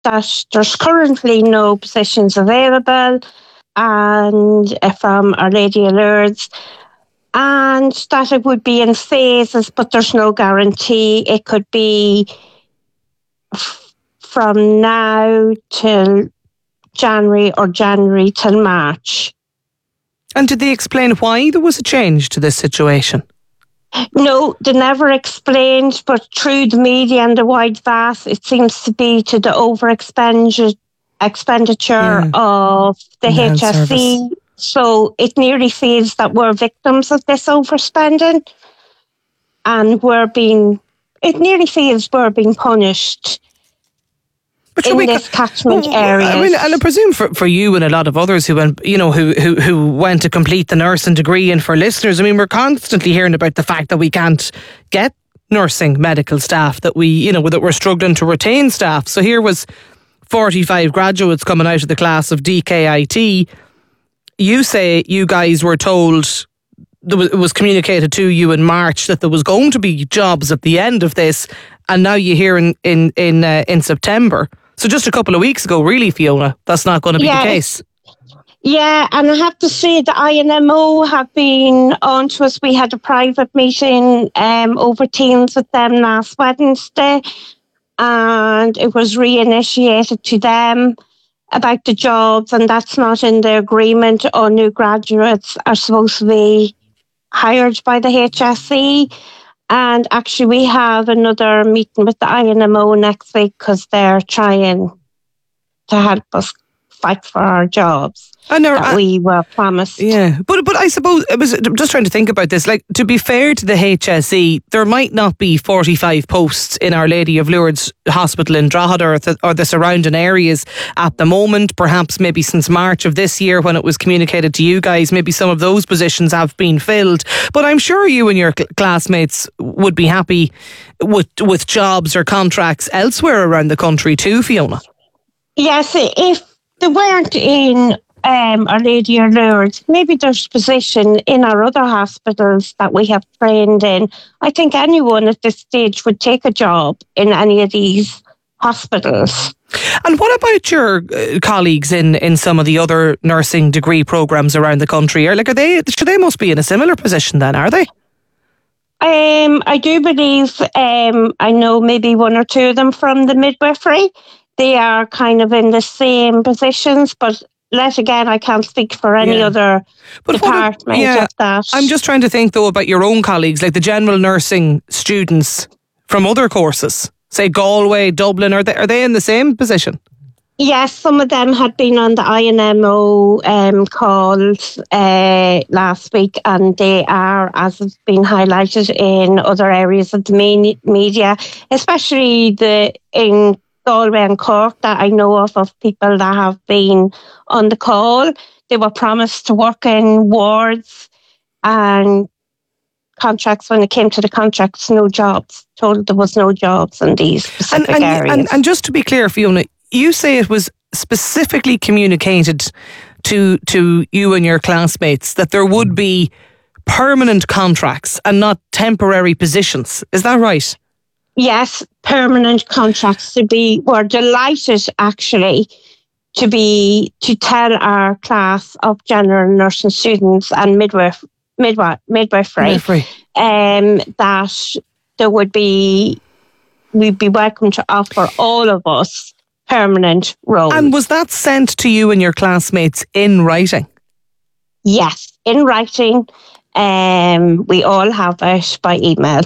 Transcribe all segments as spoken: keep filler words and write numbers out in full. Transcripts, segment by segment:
that there's currently no positions available, and uh, from Our Lady of Lourdes, and that it would be in phases, but there's no guarantee. It could be f- from now till January or January till March. And did they explain why there was a change to this situation? No, they never explained, but through the media and the wide vast, it seems to be to the over expenditure expenditure Yeah. of the In the health H S E. service. So it nearly feels that we're victims of this overspending, and we're being, it nearly feels we're being punished But in should we this ca- catchment Well, area. I mean, and I presume for, for you and a lot of others who went, you know, who, who who went to complete the nursing degree, and for listeners, I mean, we're constantly hearing about the fact that we can't get nursing medical staff, that we, you know, that we're struggling to retain staff. So here was forty-five graduates coming out of the class of D K I T. You say you guys were told, there was, it was communicated to you in March that there was going to be jobs at the end of this, and now you hear in in in, uh, in September. So just a couple of weeks ago, really, Fiona, that's not going to be Yeah. the case. Yeah, and I have to say the I N M O have been on to us. We had a private meeting um, over Teams with them last Wednesday, and it was reinitiated to them about the jobs, and that's not in the agreement. All new graduates are supposed to be hired by the H S E. And actually, we have another meeting with the I N M O next week because they're trying to help us fight for our jobs I know, that I- we were promised. Yeah, but but I suppose I was just trying to think about this. Like, to be fair to the H S E, there might not be forty-five posts in Our Lady of Lourdes Hospital in Drogheda or the, or the surrounding areas at the moment. Perhaps maybe since March of this year, when it was communicated to you guys, maybe some of those positions have been filled. But I'm sure you and your cl- classmates would be happy with with jobs or contracts elsewhere around the country too, Fiona. Yes, if they weren't in um, Our Lady of Lourdes, maybe there's position in our other hospitals that we have trained in. I think anyone at this stage would take a job in any of these hospitals. And what about your uh, colleagues in, in some of the other nursing degree programs around the country? Are like are they? Should they must be in a similar position then? Are they? Um, I do believe um, I know maybe one or two of them from the midwifery. They are kind of in the same positions, but let again, I can't speak for any Yeah. other But what ab- department yeah, of that. I'm just trying to think though about your own colleagues, like the general nursing students from other courses, say Galway, Dublin. Are they are they in the same position? Yes, some of them had been on the I N M O um, calls uh, last week, and they are, as has been highlighted in other areas of the me- media, especially the in Galway and Cork that I know of, of people that have been on the call. They were promised to work in wards and contracts. When it came to the contracts, no jobs. Told there was no jobs in these specific And, and, areas. and, and just to be clear, Fiona, you say it was specifically communicated to to you and your classmates that there would be permanent contracts and not temporary positions. Is that right? Yes, permanent contracts to be. We're delighted actually to be to tell our class of general nursing students and midwife, midwife midwifery Midwifery. um, that there would be we'd be welcome to offer all of us permanent roles. And was that sent to you and your classmates in writing? Yes, in writing. Um, we all have it by email.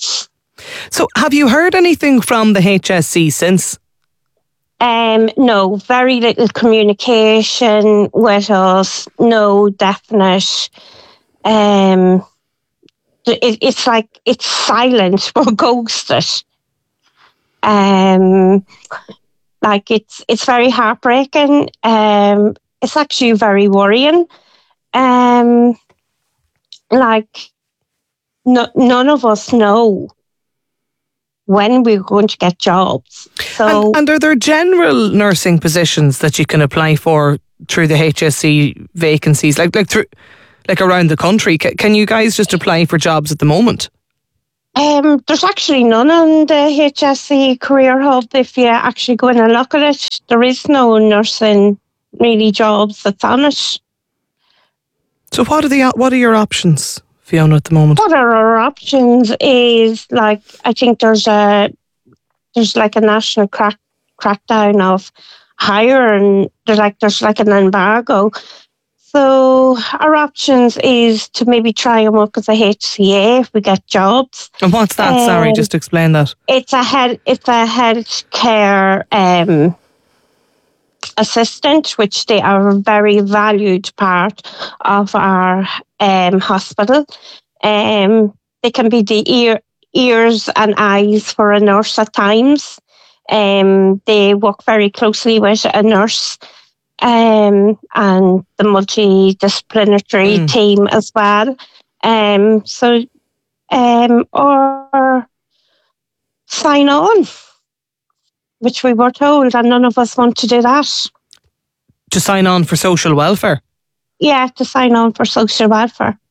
So have you heard anything from the H S C since? Um, no, very little communication with us. No definite. Um, it, it's like it's silent. We're ghosted. Um, like it's it's very heartbreaking. Um, it's actually very worrying. Um, like no, none of us know when we're going to get jobs. So, And, and are there general nursing positions that you can apply for through the H S C vacancies, like like through, like around the country? Can, can you guys just apply for jobs at the moment? Um, there's actually none on the H S E Career Hub. If you actually go in and look at it, there is no nursing really jobs that's on it. So what are the what are your options, Fiona, at the moment? What are our options is like I think there's a there's like a national crack crackdown of hiring. There's like there's like an embargo. So our options is to maybe try and work as a H C A if we get jobs. And what's that? Um, Sorry, just explain that. It's a head. It's a healthcare um, assistant, which they are a very valued part of our um, hospital. Um, they can be the ear, ears and eyes for a nurse at times. Um, they work very closely with a nurse. Um, and the multidisciplinary mm. team as well. Um, so, um, or sign on, which we were told, and none of us want to do that. To sign on for social welfare? Yeah, to sign on for social welfare.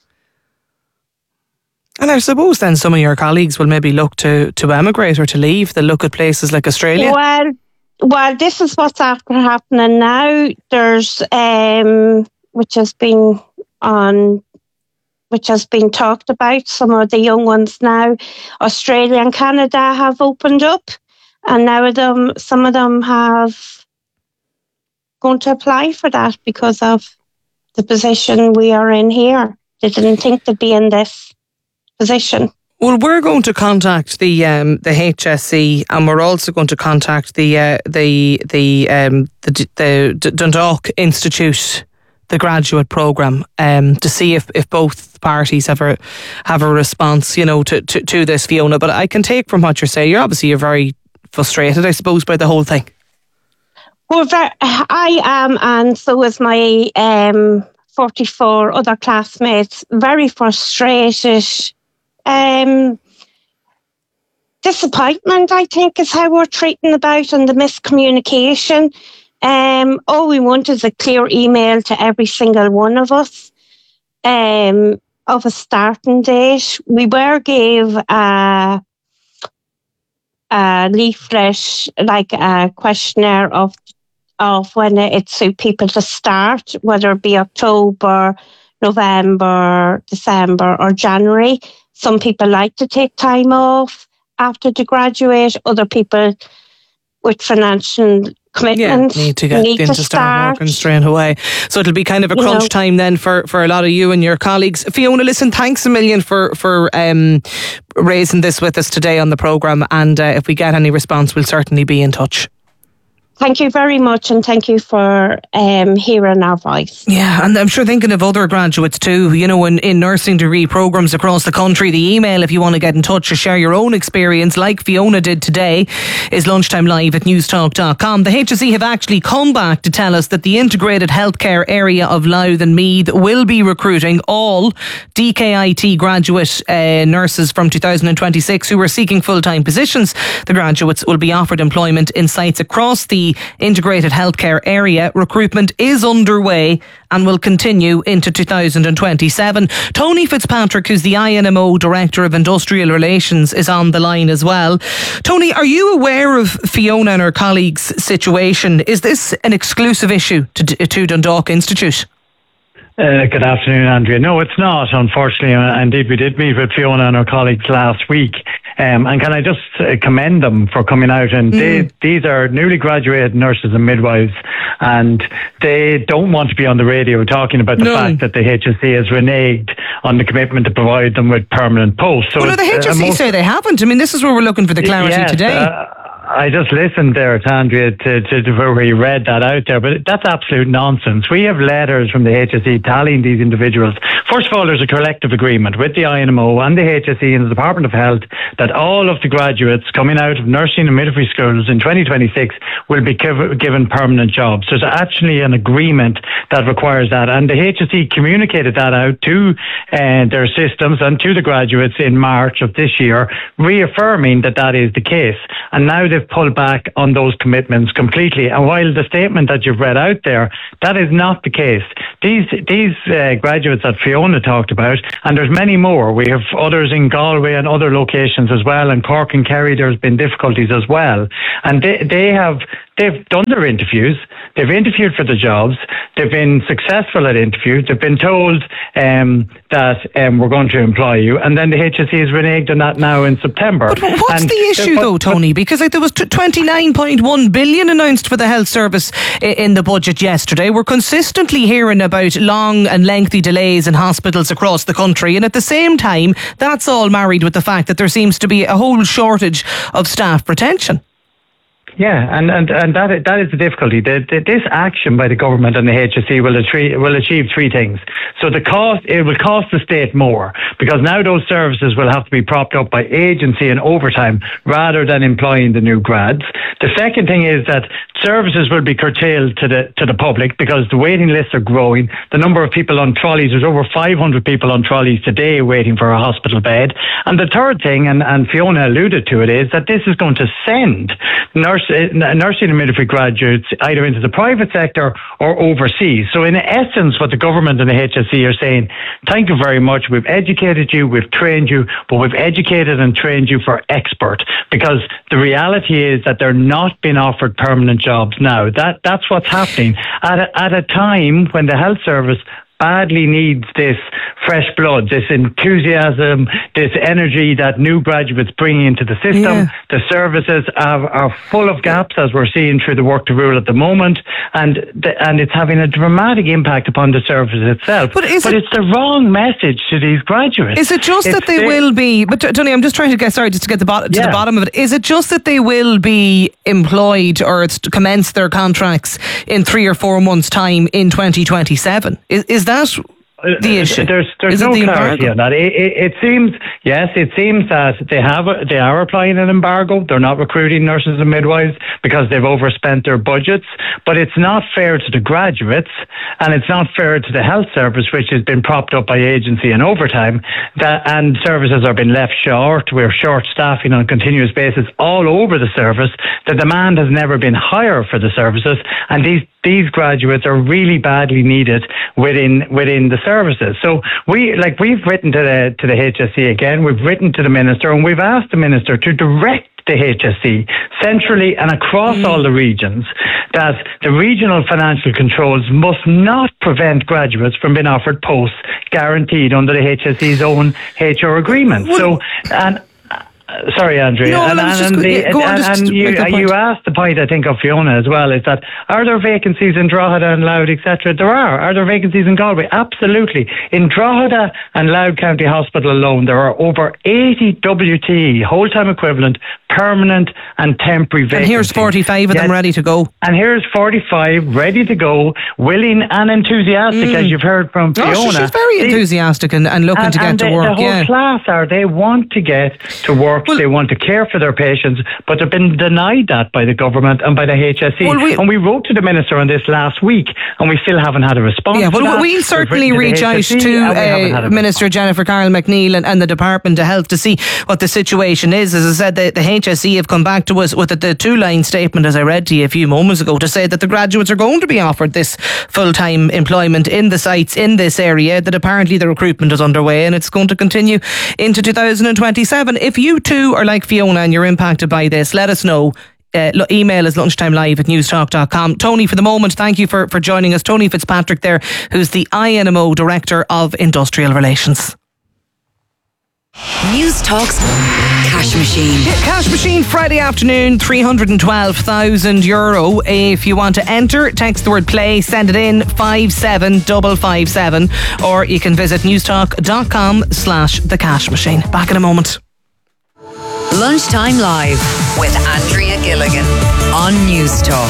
And I suppose then some of your colleagues will maybe look to, to emigrate or to leave. They'll look at places like Australia. Well, Well, this is what's after happening now. There's, um, which has been on, which has been talked about. Some of the young ones now, Australia and Canada have opened up, and now them, some of them have going to apply for that because of the position we are in here. They didn't think they'd be in this position. Well, we're going to contact the um, the H S E, and we're also going to contact the uh, the the um, the, the, the Dundalk Institute, the graduate programme, um, to see if, if both parties have a have a response, you know, to, to, to this, Fiona. But I can take from what you're saying, you're obviously you're very frustrated, I suppose, by the whole thing. Well, very, I am, and so is my um, forty-four other classmates. Very frustrated. Um, disappointment, I think, is how we're treating about, and the miscommunication. Um, all we want is a clear email to every single one of us um, of a starting date. We were gave a, a leaflet, like a questionnaire of of when it suit people to start, whether it be October, November, December, or January. Some people like to take time off after they graduate. Other people with financial commitments yeah, need to get need into to start start working straight away. So it'll be kind of a crunch you know, time then for, for a lot of you and your colleagues. Fiona, listen, thanks a million for, for um, raising this with us today on the programme. And uh, if we get any response, we'll certainly be in touch. Thank you very much, and thank you for um, hearing our voice. Yeah, and I'm sure thinking of other graduates too, you know, in, in nursing degree programmes across the country. The email, if you want to get in touch or share your own experience, like Fiona did today, is lunchtime live at newstalk dot com. The H S E have actually come back to tell us that the integrated healthcare area of Louth and Meath will be recruiting all D K I T graduate uh, nurses from two thousand twenty-six who are seeking full-time positions. The graduates will be offered employment in sites across the integrated healthcare area. Recruitment is underway and will continue into two thousand twenty-seven. Tony Fitzpatrick, who's the I N M O Director of Industrial Relations, is on the line as well. Tony, are you aware of Fiona and her colleagues' situation? Is this an exclusive issue to, to Dundalk Institute? Uh, good afternoon, Andrea. No, it's not, unfortunately. Uh, indeed, we did meet with Fiona and her colleagues last week. Um, and can I just uh, commend them for coming out? And mm. they, these are newly graduated nurses and midwives, and they don't want to be on the radio talking about the no. fact that the H S E has reneged on the commitment to provide them with permanent posts. So well, no, the H S E uh, most, say they haven't. I mean, this is where we're looking for the clarity yes, today. Uh, I just listened there to Andrea to, to, to where you read that out there, but that's absolute nonsense. We have letters from the H S E tallying these individuals. First of all, there's a collective agreement with the I N M O and the H S E and the Department of Health that all of the graduates coming out of nursing and midwifery schools in twenty twenty-six will be given permanent jobs. There's actually an agreement that requires that, and the H S E communicated that out to uh, their systems and to the graduates in March of this year, reaffirming that that is the case. And now they've pulled back on those commitments completely. And while the statement that you've read out there, that is not the case. These these uh, graduates that Fiona talked about, and there's many more. We have others in Galway and other locations as well, and Cork and Kerry. There's been difficulties as well, and they they have they've done their interviews. They've interviewed for the jobs. They've been successful at interviews. They've been told um, that um, we're going to employ you, and then the H S E has reneged on that now in September. But what's and the issue, but, though, Tony? Because like, there was twenty-nine point one billion announced for the health service in the budget yesterday. We're consistently hearing about long and lengthy delays in hospitals across the country, and at the same time, that's all married with the fact that there seems to be a whole shortage of staff retention. Yeah, and, and, and that that is the difficulty. The, the, this action by the government and the H S E will achieve, will achieve three things. So the cost, it will cost the state more, because now those services will have to be propped up by agency and overtime rather than employing the new grads. The second thing is that services will be curtailed to the to the public because the waiting lists are growing. The number of people on trolleys, there's over five hundred people on trolleys today waiting for a hospital bed. And the third thing, and, and Fiona alluded to it, is that this is going to send nurse nursing and midwifery graduates either into the private sector or overseas. So in essence, what the government and the H S E are saying, thank you very much, we've educated you, we've trained you, but we've educated and trained you for expert, because the reality is that they're not being offered permanent jobs now. That That's what's happening at a, at a time when the health service badly needs this fresh blood, this enthusiasm, this energy that new graduates bring into the system. Yeah. The services are, are full of gaps, as we're seeing through the work to rule at the moment, and the, and it's having a dramatic impact upon the service itself. But, is but it, it's the wrong message to these graduates. Is it just it's that they, they will be? But Tony, I'm just trying to get sorry, just to get the bottom to yeah. the bottom of it. Is it just that they will be employed or commence their contracts in three or four months' time in twenty twenty-seven? Is is that the issue? There's, there's no the clarity on that. It, it, it seems, yes, it seems that they have, a, they are applying an embargo. They're not recruiting nurses and midwives because they've overspent their budgets. But it's not fair to the graduates, and it's not fair to the health service, which has been propped up by agency and overtime. That and services are being left short. We're short staffing on a continuous basis all over the service. The demand has never been higher for the services, and these these graduates are really badly needed within within the services. So we like we've written to the to the H S E again, we've written to the Minister, and we've asked the Minister to direct the H S E centrally and across mm. all the regions that the regional financial controls must not prevent graduates from being offered posts guaranteed under the H S E's own H R agreement. What? So and Uh, sorry, Andrea. No, and, and, and, go, the, yeah, go on, and, and you, you asked the point, I think, of Fiona as well, is that are there vacancies in Drogheda and Louth, et cetera? There are. Are there vacancies in Galway? Absolutely. In Drogheda and Louth County Hospital alone, there are over eighty W T E, whole-time equivalent, permanent and temporary vacancies. And here's forty-five of yes. them ready to go. And here's forty-five ready to go, willing and enthusiastic, mm. as you've heard from Fiona. Oh, she's very they, enthusiastic and, and looking and, to get and to the, work. The whole yeah. class are. They want to get to work. Well, they want to care for their patients, but they've been denied that by the government and by the H S E. Well, we, and we wrote to the Minister on this last week, and we still haven't had a response. Yeah, to well, that. we'll certainly reach out to uh, Minister Jennifer Carroll McNeil and, and the Department of Health to see what the situation is. As I said, the, the H S E have come back to us with the, the two-line statement, as I read to you a few moments ago, to say that the graduates are going to be offered this full-time employment in the sites in this area, that apparently the recruitment is underway and it's going to continue into two thousand twenty-seven. If you too are like Fiona and you're impacted by this, let us know. Uh, email is lunchtimelive at newstalk dot com. Tony, for the moment, thank you for, for joining us. Tony Fitzpatrick there, who's the I N M O Director of Industrial Relations. Newstalk's Cash Machine. Yeah, Cash Machine, Friday afternoon, three hundred twelve thousand euro. If you want to enter, text the word play, send it in five seven five five seven, or you can visit newstalk dot com slash the cash machine. Back in a moment. Lunchtime Live with Andrea Gilligan on Newstalk.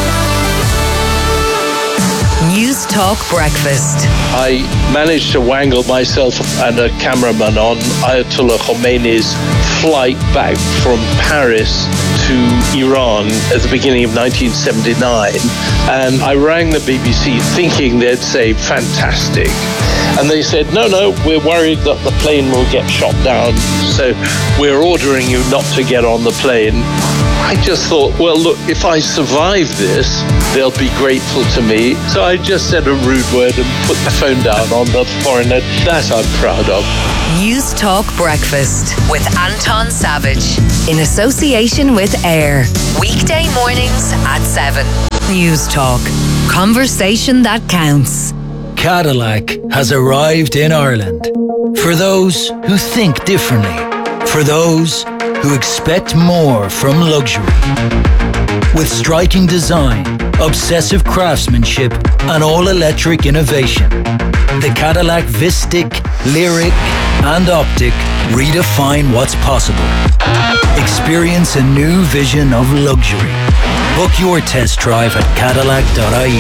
Newstalk Breakfast. I managed to wangle myself and a cameraman on Ayatollah Khomeini's flight back from Paris to Iran at the beginning of nineteen seventy-nine, and I rang the B B C thinking they'd say fantastic, and they said no no we're worried that the plane will get shot down, so we're ordering you not to get on the plane. I just thought, well, look, if I survive this, they'll be grateful to me. So I just said a rude word and put the phone down on the forehead. That I'm proud of. News Talk Breakfast with Anton Savage in association with AIR. Weekday mornings at seven. News Talk. Conversation that counts. Cadillac has arrived in Ireland. For those who think differently. For those who expect more from luxury. With striking design, obsessive craftsmanship, and all-electric innovation, the Cadillac Vistic, Lyric, and Optic redefine what's possible. Experience a new vision of luxury. Book your test drive at Cadillac dot I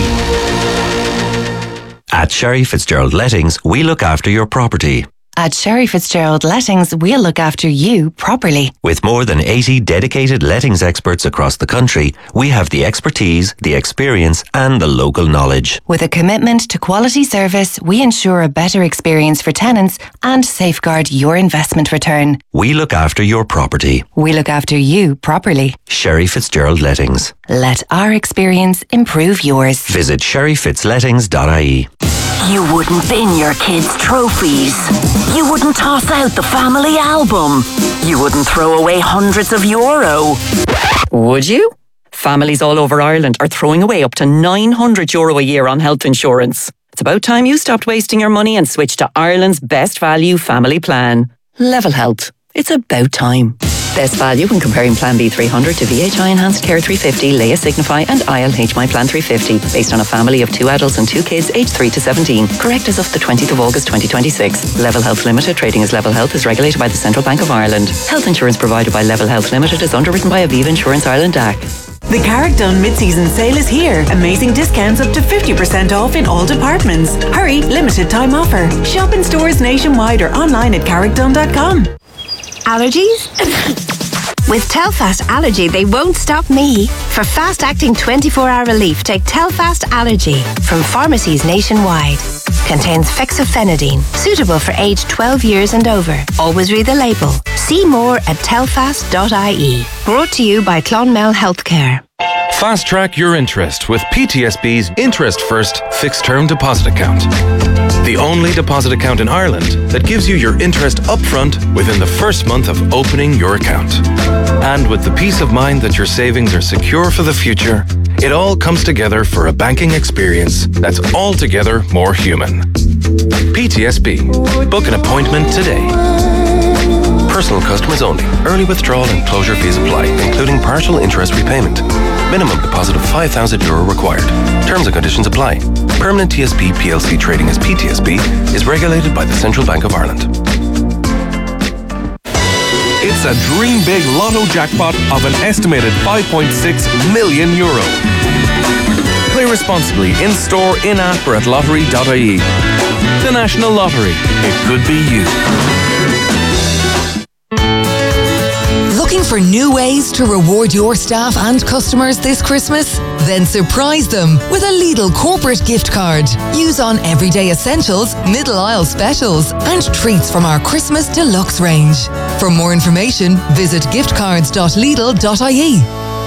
E. At Sherry Fitzgerald Lettings, we look after your property. At Sherry Fitzgerald Lettings, we'll look after you properly. With more than eighty dedicated lettings experts across the country, we have the expertise, the experience, and the local knowledge. With a commitment to quality service, we ensure a better experience for tenants and safeguard your investment return. We look after your property. We look after you properly. Sherry Fitzgerald Lettings. Let our experience improve yours. Visit sherry fitz lettings dot I E. You wouldn't bin your kids' trophies. You wouldn't toss out the family album. You wouldn't throw away hundreds of euro. Would you? Families all over Ireland are throwing away up to nine hundred euro a year on health insurance. It's about time you stopped wasting your money and switched to Ireland's best value family plan. Level Health. It's about time. Best value when comparing Plan B three hundred to V H I Enhanced Care three fifty, Leia Signify and I L H My Plan three fifty, based on a family of two adults and two kids aged three to seventeen. Correct as of the twentieth of August twenty twenty-six. Level Health Limited, trading as Level Health, is regulated by the Central Bank of Ireland. Health insurance provided by Level Health Limited is underwritten by Aviva Insurance Ireland D A C. The Carrickdone mid-season sale is here. Amazing discounts up to fifty percent off in all departments. Hurry, limited time offer. Shop in stores nationwide or online at carrickdone dot com. Allergies? With Telfast Allergy, they won't stop me. For fast-acting twenty-four hour relief, take Telfast Allergy from pharmacies nationwide. Contains fexofenadine, suitable for age twelve years and over. Always read the label. See more at telfast dot I E. Brought to you by Clonmel Healthcare. Fast track your interest with P T S B's Interest First Fixed Term Deposit Account. The only deposit account in Ireland that gives you your interest upfront within the first month of opening your account. And with the peace of mind that your savings are secure for the future, it all comes together for a banking experience that's altogether more human. P T S B. Book an appointment today. Personal customers only. Early withdrawal and closure fees apply, including partial interest repayment. Minimum deposit of five thousand euro required. Terms and conditions apply. Permanent T S B P L C trading as P T S B is regulated by the Central Bank of Ireland. It's a dream big lotto jackpot of an estimated five point six million euro. Play responsibly in store, in app or at lottery dot I E. The National Lottery. It could be you. Looking for new ways to reward your staff and customers this Christmas? Then surprise them with a Lidl corporate gift card. Use on everyday essentials, middle aisle specials, and treats from our Christmas deluxe range. For more information, visit giftcards dot lidl dot I E.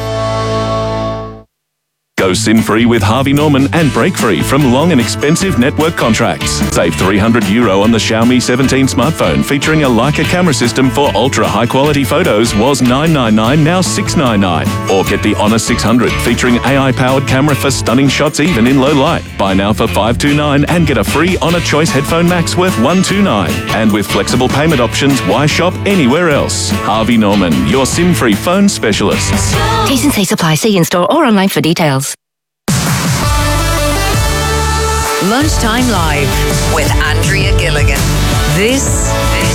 Go sin-free with Harvey Norman and break free from long and expensive network contracts. Save three hundred euro on the Xiaomi seventeen smartphone featuring a Leica camera system for ultra high quality photos was nine ninety-nine, now six ninety-nine. Or get the Honor six hundred featuring A I powered camera for stunning shots even in low light. Buy now for five twenty-nine and get a free Honor Choice Headphone Max worth one twenty-nine. And with flexible payment options, why shop anywhere else? Harvey Norman, your sin-free phone specialists. T's and C's apply. See in store or online for details. Lunchtime Live with Andrea Gilligan. This